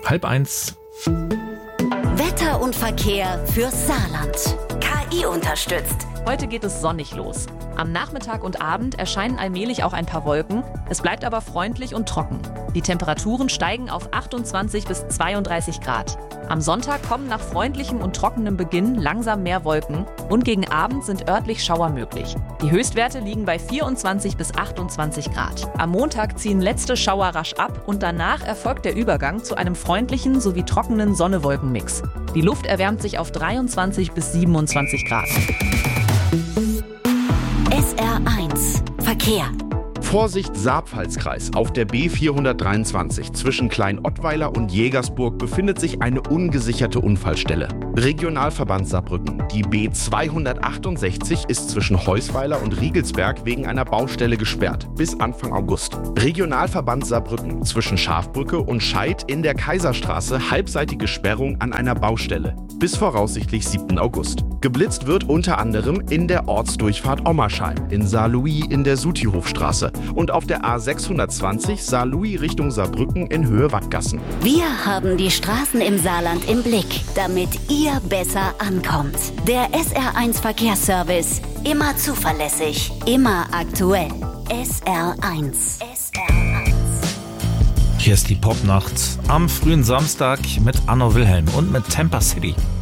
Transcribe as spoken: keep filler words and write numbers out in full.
halb eins. Wetter und Verkehr fürs Saarland. K I unterstützt. Heute geht es sonnig los. Am Nachmittag und Abend erscheinen allmählich auch ein paar Wolken. Es bleibt aber freundlich und trocken. Die Temperaturen steigen auf achtundzwanzig bis zweiunddreißig Grad. Am Sonntag kommen nach freundlichem und trockenem Beginn langsam mehr Wolken und gegen Abend sind örtlich Schauer möglich. Die Höchstwerte liegen bei vierundzwanzig bis achtundzwanzig Grad. Am Montag ziehen letzte Schauer rasch ab und danach erfolgt der Übergang zu einem freundlichen sowie trockenen Sonne-Wolken-Mix. Die Luft erwärmt sich auf dreiundzwanzig bis siebenundzwanzig Grad. S R eins Verkehr. Vorsicht Saarpfalzkreis. Auf der B vierhundertdreiundzwanzig zwischen Klein-Ottweiler und Jägersburg befindet sich eine ungesicherte Unfallstelle. Regionalverband Saarbrücken. Die B zweihundertachtundsechzig ist zwischen Heusweiler und Riegelsberg wegen einer Baustelle gesperrt. Bis Anfang August. Regionalverband Saarbrücken. Zwischen Schafbrücke und Scheid in der Kaiserstraße halbseitige Sperrung an einer Baustelle. Bis voraussichtlich siebten August. Geblitzt wird unter anderem in der Ortsdurchfahrt Ommersheim, in Saarlouis in der Sutihofstraße und auf der A sechshundertzwanzig Saarlouis Richtung Saarbrücken in Höhe Wattgassen. Wir haben die Straßen im Saarland im Blick, damit ihr besser ankommt. Der S R eins Verkehrsservice. Immer zuverlässig, immer aktuell. S R eins. S R eins. Hier ist die Popnacht am frühen Samstag mit Anno Wilhelm und mit Tampa City.